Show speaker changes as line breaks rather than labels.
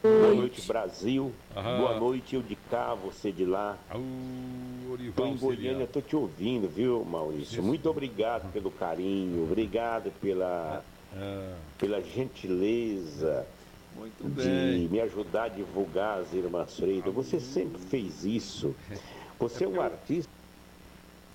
Boa noite, Brasil. Boa noite, eu de cá, você de lá. Estou em Goiânia, estou te ouvindo, viu, Maurício? Muito obrigado pelo carinho, obrigado pela gentileza
Muito
de
bem.
me ajudar a divulgar as Irmãs Freitas. Você sempre fez isso. Você é um artista